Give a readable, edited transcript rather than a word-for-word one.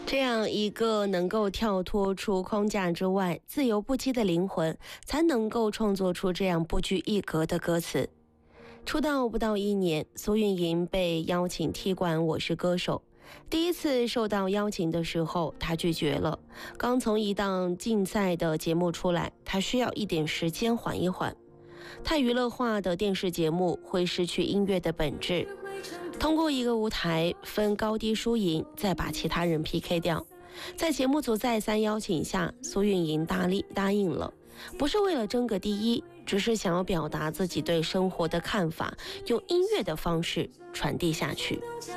这样一个能够跳脱出框架之外、自由不羁的灵魂，才能够创作出这样不拘一格的歌词。出道不到1年，苏运莹被邀请踢馆《我是歌手》。第一次受到邀请的时候，她拒绝了。刚从一档竞赛的节目出来，她需要一点时间缓一缓。太娱乐化的电视节目会失去音乐的本质。通过一个舞台分高低输赢，再把其他人 PK 掉。在节目组再三邀请下，苏运莹答应了，不是为了争个第一，只是想要表达自己对生活的看法，用音乐的方式传递下去。